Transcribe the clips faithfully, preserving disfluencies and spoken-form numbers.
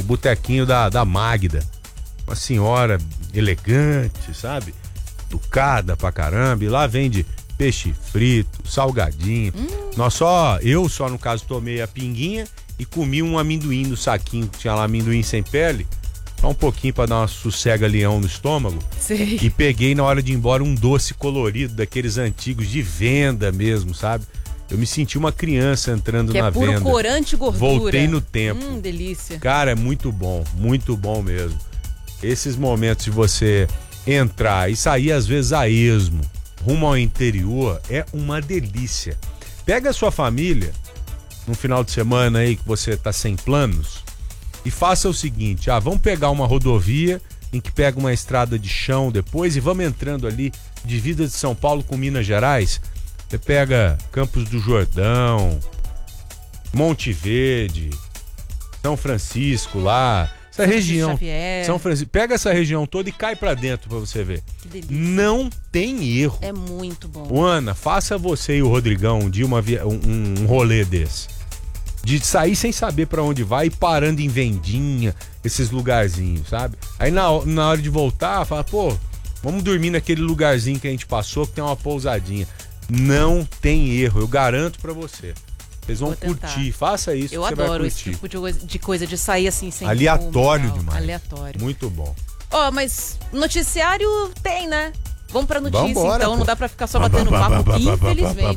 botequinho da, da Magda. Uma senhora elegante, sabe? Educada pra caramba. E lá vende peixe frito, salgadinho. Hum. Nós só, eu só no caso tomei a pinguinha e comi um amendoim no saquinho, que tinha lá amendoim sem pele. Só um pouquinho pra dar uma sossega-leão no estômago. Sei. E peguei na hora de ir embora um doce colorido, daqueles antigos de venda mesmo, sabe? Eu me senti uma criança entrando que na é puro venda. Corante e gordura. Voltei no tempo. Hum, delícia. Cara, é muito bom, muito bom mesmo. Esses momentos de você entrar e sair às vezes a esmo, rumo ao interior, é uma delícia. Pega a sua família, num final de semana aí que você tá sem planos, e faça o seguinte, ah, vamos pegar uma rodovia em que pega uma estrada de chão depois e vamos entrando ali, divisa de São Paulo com Minas Gerais. Você pega Campos do Jordão, Monte Verde, São Francisco lá, essa São região, Xavier. São Francisco, pega essa região toda e cai pra dentro pra você ver. Que delícia. Não tem erro. É muito bom. Ô, Ana, faça você e o Rodrigão um dia uma via, um, um rolê desse. De sair sem saber pra onde vai e parando em vendinha, esses lugarzinhos, sabe? Aí na, na hora de voltar, fala, pô, vamos dormir naquele lugarzinho que a gente passou, que tem uma pousadinha. Não tem erro, eu garanto pra você. Vocês vão curtir, faça isso. Eu que você adoro vai esse curtir. tipo de coisa, de coisa de sair assim sem Aleatório rumo, demais. Aleatório. Muito bom. Ó, oh, mas noticiário tem, né? Vamos pra notícia, Vambora, então. pô. Não dá pra ficar só batendo papo, infelizmente.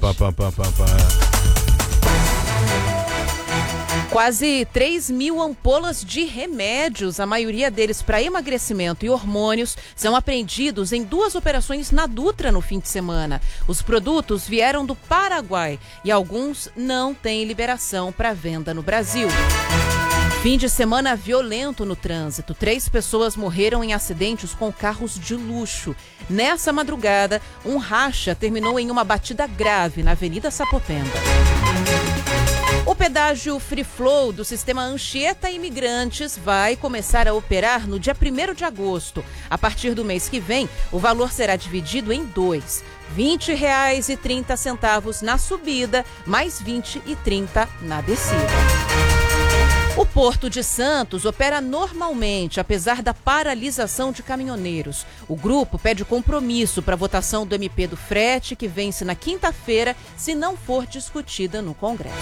Quase três mil ampolas de remédios, a maioria deles para emagrecimento e hormônios, são apreendidos em duas operações na Dutra no fim de semana. Os produtos vieram do Paraguai e alguns não têm liberação para venda no Brasil. Fim de semana violento no trânsito. Três pessoas morreram em acidentes com carros de luxo. Nessa madrugada, um racha terminou em uma batida grave na Avenida Sapopemba. O pedágio Free Flow do sistema Anchieta Imigrantes vai começar a operar no dia primeiro de agosto. A partir do mês que vem, o valor será dividido em dois. vinte reais e trinta centavos na subida, mais vinte e trinta na descida. O Porto de Santos opera normalmente, apesar da paralisação de caminhoneiros. O grupo pede compromisso para a votação do M P do frete, que vence na quinta-feira, se não for discutida no Congresso.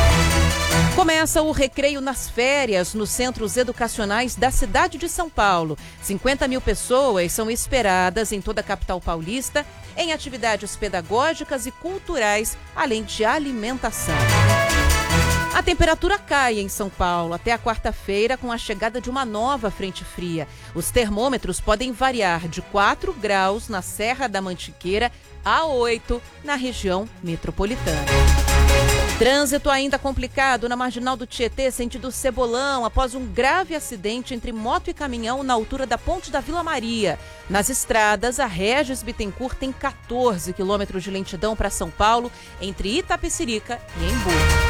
Começa o recreio nas férias nos centros educacionais da cidade de São Paulo. cinquenta mil pessoas são esperadas em toda a capital paulista em atividades pedagógicas e culturais, além de alimentação. A temperatura cai em São Paulo até a quarta-feira com a chegada de uma nova frente fria. Os termômetros podem variar de quatro graus na Serra da Mantiqueira a oito na região metropolitana. Trânsito ainda complicado na Marginal do Tietê, sentido Cebolão, após um grave acidente entre moto e caminhão na altura da Ponte da Vila Maria. Nas estradas, a Regis Bittencourt tem quatorze quilômetros de lentidão para São Paulo, entre Itapecerica e Embu.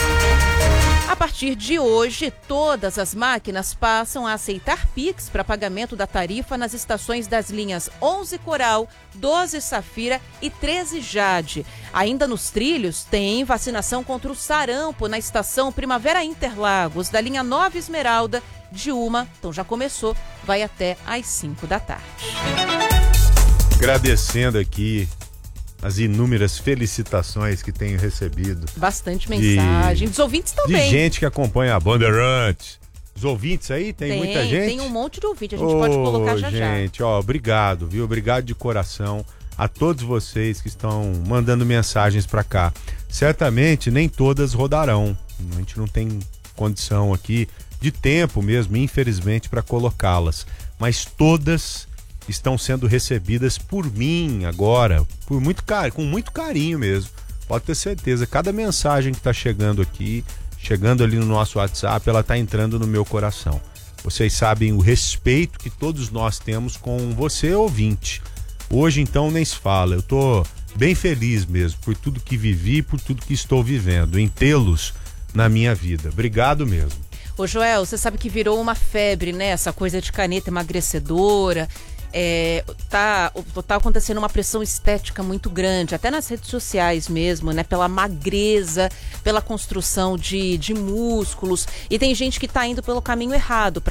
A partir de hoje, todas as máquinas passam a aceitar Pix para pagamento da tarifa nas estações das linhas onze Coral, doze Safira e treze Jade. Ainda nos trilhos, tem vacinação contra o sarampo na estação Primavera Interlagos, da linha nove Esmeralda, de uma, então já começou, vai até às cinco da tarde. Agradecendo aqui as inúmeras felicitações que tenho recebido. Bastante mensagem. De, Dos ouvintes também. De gente que acompanha a Bandeirantes. Os ouvintes aí, tem, tem muita gente? Tem um monte de ouvinte, a gente oh, pode colocar já já. Gente, ó, obrigado, viu? Obrigado de coração a todos vocês que estão mandando mensagens pra cá. Certamente nem todas rodarão. A gente não tem condição aqui de tempo mesmo, infelizmente, para colocá-las. Mas todas estão sendo recebidas por mim agora, por muito car... com muito carinho mesmo. Pode ter certeza, cada mensagem que está chegando aqui, chegando ali no nosso WhatsApp, ela está entrando no meu coração. Vocês sabem o respeito que todos nós temos com você, ouvinte. Hoje, então, nem se fala. Eu tô bem feliz mesmo por tudo que vivi, por tudo que estou vivendo, em tê-los na minha vida. Obrigado mesmo. Ô Joel, você sabe que virou uma febre, né? Essa coisa de caneta emagrecedora. É, tá, tá acontecendo uma pressão estética muito grande, até nas redes sociais mesmo, né? Pela magreza, pela construção de, de músculos. E tem gente que tá indo pelo caminho errado.